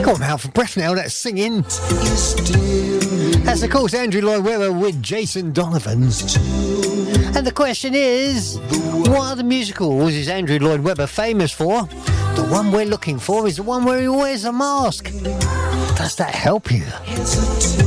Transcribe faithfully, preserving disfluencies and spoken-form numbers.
I'm out for breath now, that's singing. That's, of course, Andrew Lloyd Webber with Jason Donovan. And the question is, what other musicals is Andrew Lloyd Webber famous for? The one we're looking for is the one where he wears a mask. Does that help you?